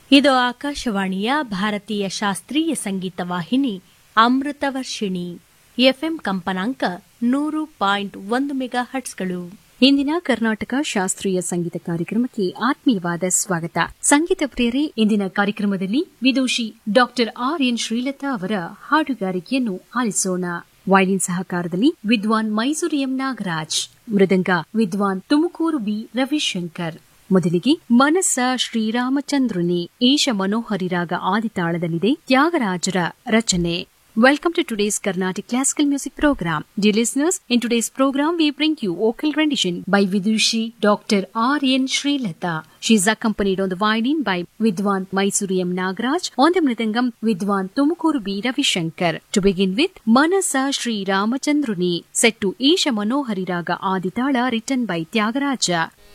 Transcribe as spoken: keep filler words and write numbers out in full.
ಇದು ಆಕಾಶವಾಣಿಯ ಭಾರತೀಯ ಶಾಸ್ತ್ರೀಯ ಸಂಗೀತ ವಾಹಿನಿ ಅಮೃತವರ್ಷಿಣಿ. ಎಫ್ಎಂ ಕಂಪನಾಂಕ ನೂರು ಪಾಯಿಂಟ್ ಒಂದು ಮೆಗಾ ಹಟ್ಸ್ಗಳು. ಇಂದಿನ ಕರ್ನಾಟಕ ಶಾಸ್ತ್ರೀಯ ಸಂಗೀತ ಕಾರ್ಯಕ್ರಮಕ್ಕೆ ಆತ್ಮೀಯವಾದ ಸ್ವಾಗತ. ಸಂಗೀತ ಪ್ರಿಯರೇ, ಇಂದಿನ ಕಾರ್ಯಕ್ರಮದಲ್ಲಿ ವಿದೂಷಿ ಡಾಕ್ಟರ್ ಆರ್ ಎನ್ ಶ್ರೀಲತಾ ಅವರ ಹಾಡುಗಾರಿಕೆಯನ್ನು ಆಲಿಸೋಣ. ವೈಲಿನ್ ಸಹಕಾರದಲ್ಲಿ ವಿದ್ವಾನ್ ಮೈಸೂರು ಎಂ ನಾಗರಾಜ್, ಮೃದಂಗ ವಿದ್ವಾನ್ ತುಮಕೂರು ಬಿ ರವಿಶಂಕರ್. ಮೊದಲಿಗೆ ಮನಸ್ಸ ಶ್ರೀರಾಮಚಂದ್ರನೇ, ಈಶ ಮನೋಹರಿ ರಾಗ ಆದಿತಾಳದಲ್ಲಿದೆ, ತ್ಯಾಗರಾಜರ ರಚನೆ. Welcome to today's Carnatic Classical Music Program. Dear listeners, in today's program we bring you vocal rendition by Vidushi Doctor R N Srilata. She is accompanied on the violin by Vidwan Mysuru M. Nagaraj, on the mridangam Vidwan Tumukuru B. Ravishankar. To begin with, Manasa Sri Ramachandruni, set to Isha Manohari Raga Aditala, written by Tyagaraja.